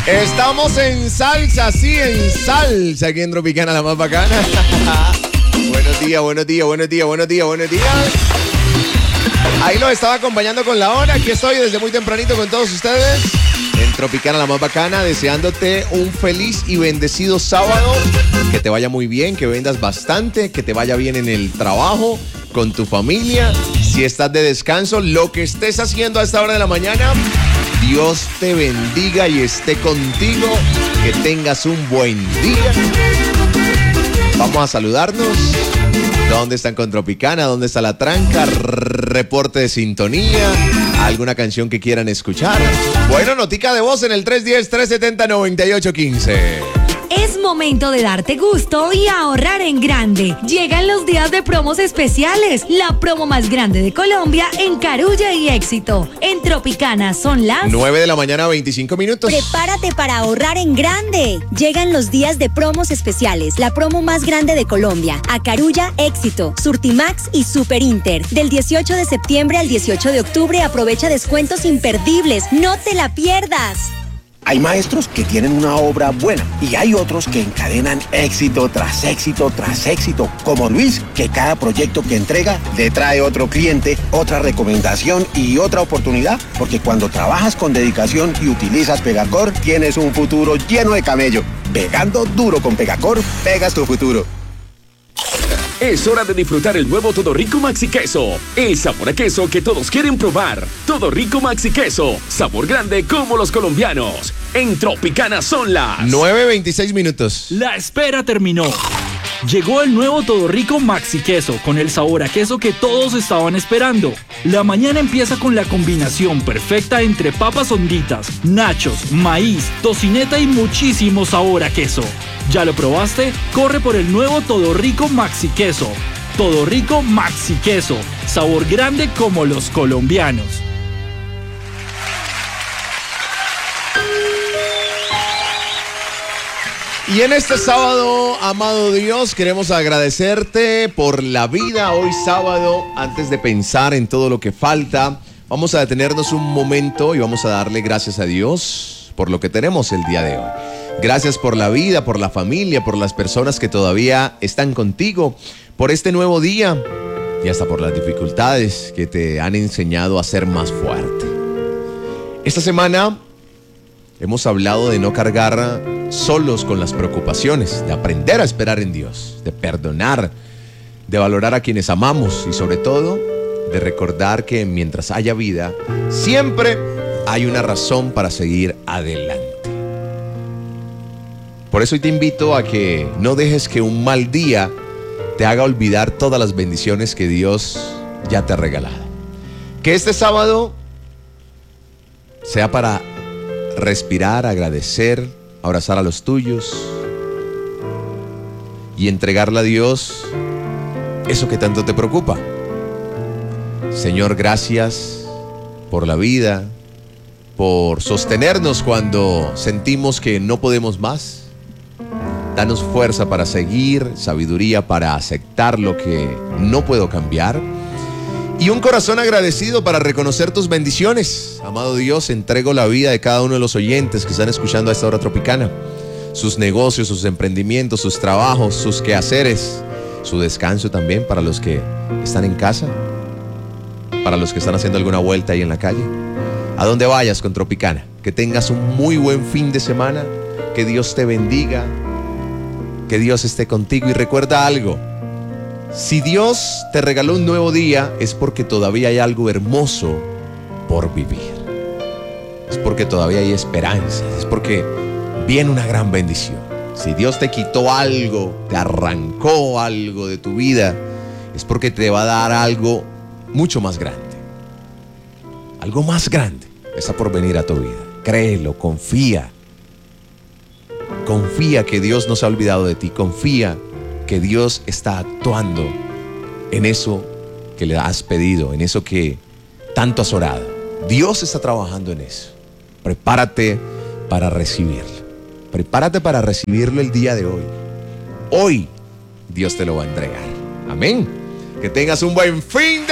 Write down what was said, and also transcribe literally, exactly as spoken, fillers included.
Estamos en salsa, sí, en salsa, aquí en Tropicana, la más bacana. Buenos días, buenos días, buenos días, buenos días, buenos días. Ahí los estaba acompañando con la hora. Aquí estoy desde muy tempranito con todos ustedes en Tropicana, la más bacana, deseándote un feliz y bendecido sábado. Que te vaya muy bien, que vendas bastante, que te vaya bien en el trabajo, con tu familia. Si estás de descanso, lo que estés haciendo a esta hora de la mañana, Dios te bendiga y esté contigo. Que tengas un buen día. Vamos a saludarnos. ¿Dónde están con Tropicana? ¿Dónde está la tranca? Reporte de sintonía. ¿Alguna canción que quieran escuchar? Bueno, notica de voz en el tres uno cero, tres siete cero, nueve ocho uno cinco. Es momento de darte gusto y ahorrar en grande. Llegan los días de promos especiales. La promo más grande de Colombia en Carulla y Éxito. En Tropicana son las nueve de la mañana, veinticinco minutos. Prepárate para ahorrar en grande. Llegan los días de promos especiales. La promo más grande de Colombia. A Carulla, Éxito, Surtimax y Super Inter. Del dieciocho de septiembre al dieciocho de octubre aprovecha descuentos imperdibles. No te la pierdas. Hay maestros que tienen una obra buena y hay otros que encadenan éxito tras éxito tras éxito, como Luis, que cada proyecto que entrega le trae otro cliente, otra recomendación y otra oportunidad, porque cuando trabajas con dedicación y utilizas Pegacor, tienes un futuro lleno de camello. Pegando duro con Pegacor, pegas tu futuro. Es hora de disfrutar el nuevo Todo Rico Maxi Queso. El sabor a queso que todos quieren probar. Todo Rico Maxi Queso. Sabor grande como los colombianos. En Tropicana son las nueve veintiséis minutos. La espera terminó. Llegó el nuevo Todo Rico Maxi Queso con el sabor a queso que todos estaban esperando. La mañana empieza con la combinación perfecta entre papas honditas, nachos, maíz, tocineta y muchísimo sabor a queso. ¿Ya lo probaste? Corre por el nuevo Todo Rico Maxi Queso. Todo Rico Maxi Queso. Sabor grande como los colombianos. Y en este sábado, amado Dios, queremos agradecerte por la vida. Hoy sábado, antes de pensar en todo lo que falta, vamos a detenernos un momento y vamos a darle gracias a Dios por lo que tenemos el día de hoy. Gracias por la vida, por la familia, por las personas que todavía están contigo, por este nuevo día y hasta por las dificultades que te han enseñado a ser más fuerte. Esta semana hemos hablado de no cargar solos con las preocupaciones, de aprender a esperar en Dios, de perdonar, de valorar a quienes amamos y sobre todo de recordar que mientras haya vida, siempre hay una razón para seguir adelante. Por eso hoy te invito a que no dejes que un mal día te haga olvidar todas las bendiciones que Dios ya te ha regalado. Que este sábado sea para respirar, agradecer, abrazar a los tuyos y entregarle a Dios eso que tanto te preocupa. Señor, gracias por la vida, por sostenernos cuando sentimos que no podemos más. Danos fuerza para seguir, sabiduría para aceptar lo que no puedo cambiar y un corazón agradecido para reconocer tus bendiciones. Amado Dios, entrego la vida de cada uno de los oyentes que están escuchando a esta hora tropicana, sus negocios, sus emprendimientos, sus trabajos, sus quehaceres, su descanso también para los que están en casa, para los que están haciendo alguna vuelta ahí en la calle. A donde vayas con Tropicana, que tengas un muy buen fin de semana, que Dios te bendiga, que Dios esté contigo y recuerda algo. Si Dios te regaló un nuevo día, es porque todavía hay algo hermoso por vivir. Es porque todavía hay esperanza. Es porque viene una gran bendición. Si Dios te quitó algo, te arrancó algo de tu vida, es porque te va a dar algo mucho más grande. Algo más grande está por venir a tu vida. Créelo, confía. Confía que Dios no se ha olvidado de ti. Confía que Dios está actuando en eso que le has pedido, en eso que tanto has orado. Dios está trabajando en eso. Prepárate para recibirlo. Prepárate para recibirlo el día de hoy. Hoy Dios te lo va a entregar. Amén. Que tengas un buen fin de